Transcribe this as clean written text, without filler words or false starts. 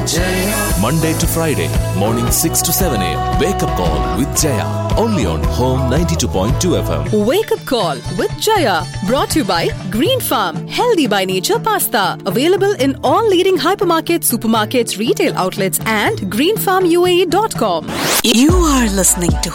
Monday to Friday, morning 6 to 7 a.m. Wake up call with Jaya. Only on Home 92.2 FM. Wake up call with Jaya. Brought to you by Green Farm. Healthy by nature pasta. Available in all leading hypermarkets, supermarkets, retail outlets and greenfarmuae.com. You are listening to